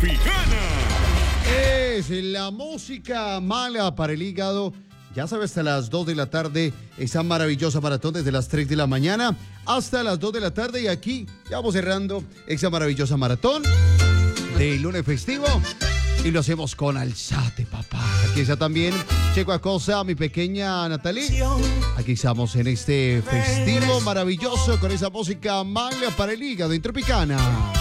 Tropicana. Es la música mala para el hígado. Ya sabes, hasta las 2 de la tarde, esa maravillosa maratón desde las 3 de la mañana hasta las 2 de la tarde. Y aquí ya vamos cerrando esa maravillosa maratón de lunes festivo. Y lo hacemos con Alzate, papá. Aquí está también Checo Acosta, mi pequeña Natalie. Aquí estamos en este festivo maravilloso con esa música mala para el hígado en Tropicana.